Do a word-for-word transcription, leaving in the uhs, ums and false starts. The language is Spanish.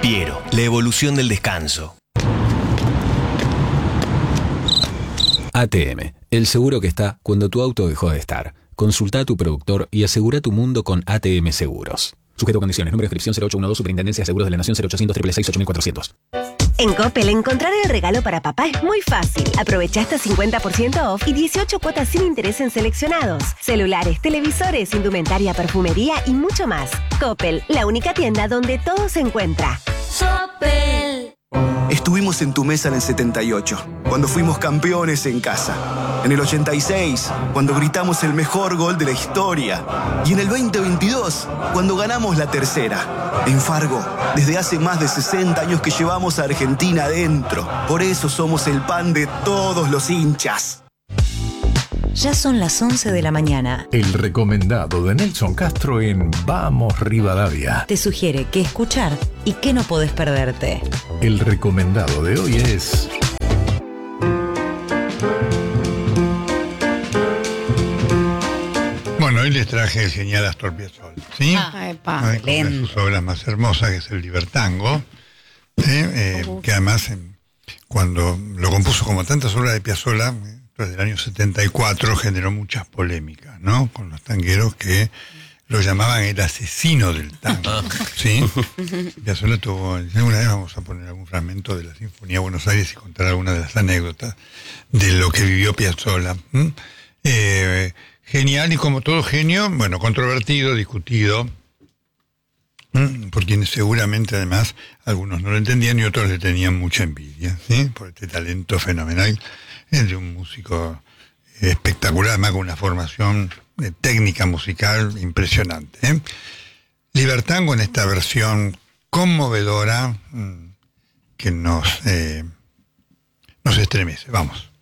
Piero, la evolución del descanso. A T M, el seguro que está cuando tu auto dejó de estar. Consulta a tu productor y asegura tu mundo con A T M Seguros. Sujeto a condiciones. Número de inscripción cero ocho uno dos, Superintendencia de Seguros de la Nación, cero ochocientos, seiscientos sesenta y seis, ocho mil cuatrocientos. En Coppel, encontrar el regalo para papá es muy fácil. Aprovecha hasta cincuenta por ciento off y dieciocho cuotas sin interés en seleccionados. Celulares, televisores, indumentaria, perfumería y mucho más. Coppel, la única tienda donde todo se encuentra. Coppel. Estuvimos en tu mesa en el setenta y ocho, cuando fuimos campeones en casa. En el ochenta y seis, cuando gritamos el mejor gol de la historia. Y en el veinte veintidós, cuando ganamos la tercera. En Fargo, desde hace más de sesenta años que llevamos a Argentina adentro. Por eso somos el pan de todos los hinchas. Ya son las once de la mañana. El recomendado de Nelson Castro en Vamos Rivadavia. Te sugiere qué escuchar y qué no podés perderte. El recomendado de hoy es... Bueno, hoy les traje el genial Astor Piazzolla, ¿sí? Ah, epa, una de sus obras más hermosas, que es el Libertango, ¿sí? eh, que además, eh, cuando lo compuso como tantas obras de Piazzolla, desde el año setenta y cuatro, generó muchas polémicas, ¿no? Con los tangueros que lo llamaban el asesino del tango, ¿sí? Piazzolla tuvo, alguna vez vamos a poner algún fragmento de la Sinfonía de Buenos Aires y contar algunas de las anécdotas de lo que vivió Piazzolla. ¿Mm? Eh, genial, y como todo genio, bueno, controvertido, discutido, ¿Mm? por quienes seguramente además algunos no lo entendían y otros le tenían mucha envidia, ¿sí? Por este talento fenomenal. Es de un músico espectacular, además con una formación eh, técnica musical impresionante. ¿eh? Libertango en esta versión conmovedora mmm, que nos, eh, nos estremece. Vamos.